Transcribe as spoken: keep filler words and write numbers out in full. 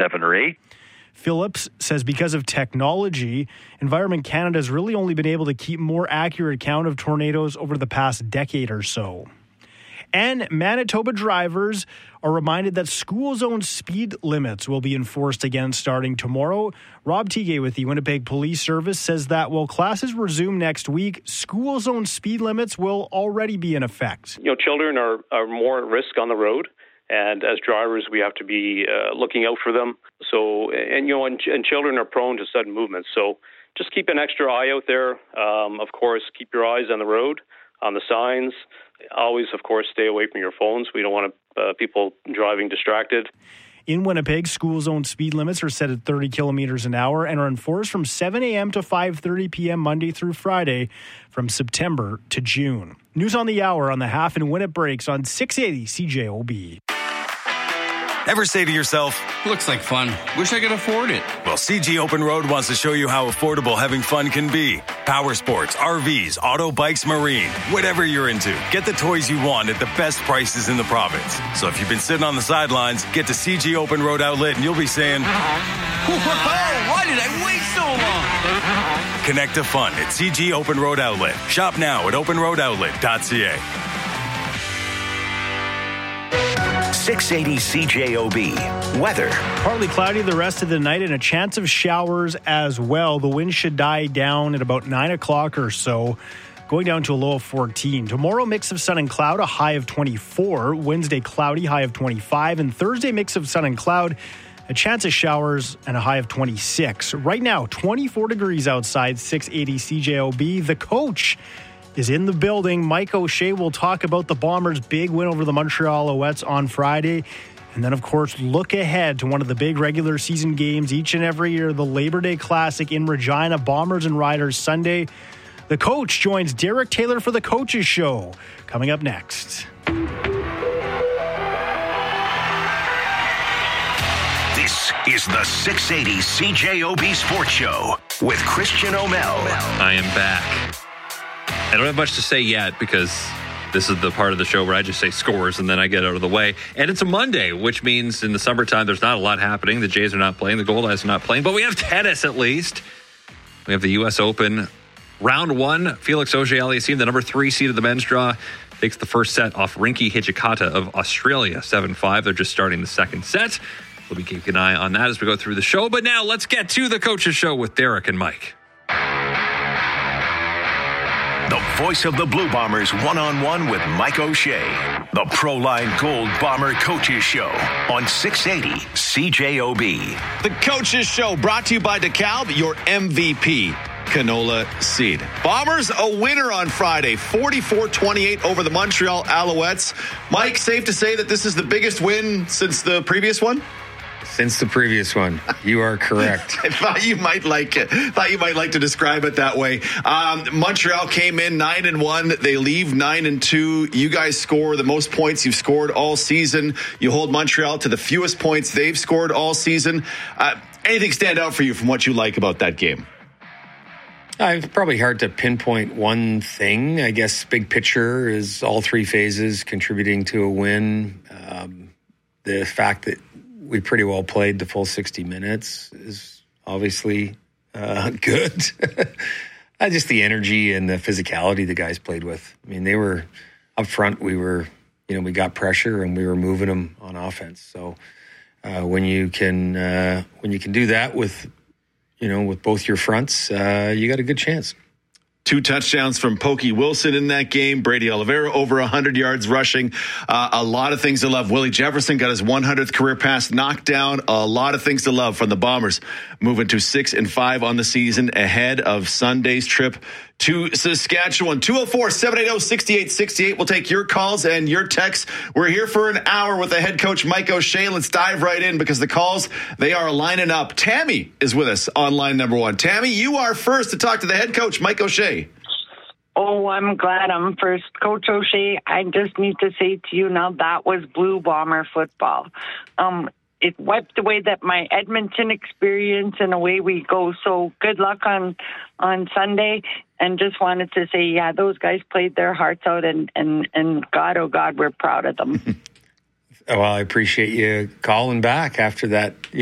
seven or eight. Phillips says because of technology, Environment Canada has really only been able to keep more accurate count of tornadoes over the past decade or so. And Manitoba drivers are reminded that school zone speed limits will be enforced again starting tomorrow. Rob Teague with the Winnipeg Police Service says that while classes resume next week, school zone speed limits will already be in effect. You know, children are, are more at risk on the road. And as drivers, we have to be uh, looking out for them. So, and you know, and, and children are prone to sudden movements. So just keep an extra eye out there. Um, of course, keep your eyes on the road, on the signs. Always, of course, stay away from your phones. We don't want uh, people driving distracted. In Winnipeg, school zone speed limits are set at thirty kilometers an hour and are enforced from seven a.m. to five thirty p.m. Monday through Friday from September to June. News on the hour on the half and when it breaks on six eighty C J O B. Ever say to yourself, looks like fun. Wish I could afford it. Well, C G Open Road wants to show you how affordable having fun can be. Power sports, R Vs, auto bikes, marine, whatever you're into. Get the toys you want at the best prices in the province. So if you've been sitting on the sidelines, get to C G Open Road Outlet and you'll be saying, whoa, why did I wait so long? Connect to fun at C G Open Road Outlet. Shop now at open road outlet dot c a. six eighty C J O B. Weather. Partly cloudy the rest of the night and a chance of showers as well. The wind should die down at about nine o'clock or so, going down to a low of fourteen. Tomorrow, mix of sun and cloud, a high of twenty-four. Wednesday, cloudy, high of twenty-five. And Thursday, mix of sun and cloud, a chance of showers and a high of twenty-six. Right now, twenty-four degrees outside, six eighty C J O B. The coach is in the building. Mike O'Shea will talk about the Bombers' big win over the Montreal Alouettes on Friday. And then, of course, look ahead to one of the big regular season games each and every year, the Labor Day Classic in Regina, Bombers and Riders Sunday. The coach joins Derek Taylor for the Coaches Show, coming up next. This is the six eighty C J O B Sports Show with Christian O'Mel. I am back. I don't have much to say yet because this is the part of the show where I just say scores and then I get out of the way. And it's a Monday, which means in the summertime there's not a lot happening. The Jays are not playing. The Goldeyes are not playing. But we have tennis at least. We have the U S Open. Round one, Felix Auger-Aliassime, the number three seed of the men's draw, takes the first set off Rinky Hijikata of Australia, seven five. They're just starting the second set. We'll be keeping an eye on that as we go through the show. But now let's get to the Coaches Show with Derek and Mike. The voice of the Blue Bombers one-on-one with Mike O'Shea. The Proline Gold Bomber Coaches Show on six eighty C J O B. The Coaches Show brought to you by DeKalb, your M V P canola seed. Bombers a winner on Friday, forty-four twenty-eight over the Montreal Alouettes. Mike, safe to say that this is the biggest win since the previous one? Since the previous one, you are correct. I thought you might like it. Thought you might like to describe it that way. Um, Montreal came in nine and one. They leave nine and two. You guys score the most points you've scored all season. You hold Montreal to the fewest points they've scored all season. Uh, anything stand out for you from what you like about that game? Uh, it's probably hard to pinpoint one thing. I guess big picture is all three phases contributing to a win. Um, the fact that we pretty well played the full sixty minutes is obviously uh, good. uh, just the energy and the physicality the guys played with. I mean, they were up front. We were, you know, we got pressure and we were moving them on offense. So uh, when you can uh, when you can do that with, you know, with both your fronts, uh, you got a good chance. Two touchdowns from Pokey Wilson in that game. Brady Oliveira over one hundred yards rushing. Uh, a lot of things to love. Willie Jefferson got his one hundredth career pass knocked down. A lot of things to love from the Bombers. Moving to six and five on the season ahead of Sunday's trip to Saskatchewan. two oh four, seven eighty, six eight six eight. We'll take your calls and your texts. We're here for an hour with the head coach, Mike O'Shea. Let's dive right in because the calls, they are lining up. Tammy is with us on line number one. Tammy, you are first to talk to the head coach, Mike O'Shea. Oh, I'm glad I'm first. Coach O'Shea, I just need to say to you now, that was Blue Bomber football. Um, it wiped away that my Edmonton experience, and away we go. So good luck on on Sunday. And just wanted to say, yeah, those guys played their hearts out, and, and, and God, oh God, we're proud of them. Well, I appreciate you calling back after that.